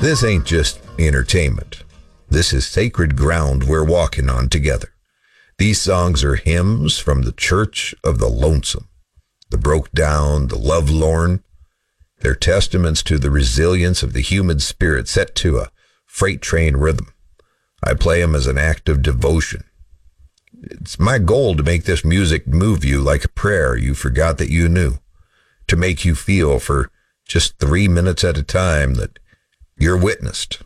This ain't just entertainment. This is sacred ground we're walking on together. These songs are hymns from the Church of the Lonesome, the broke down, the lovelorn. They're testaments to the resilience of the human spirit set to a freight train rhythm. I play them as an act of devotion. It's my goal to make this music move you like a prayer you forgot that you knew, to make you feel for just 3 minutes at a time that you're witnessed.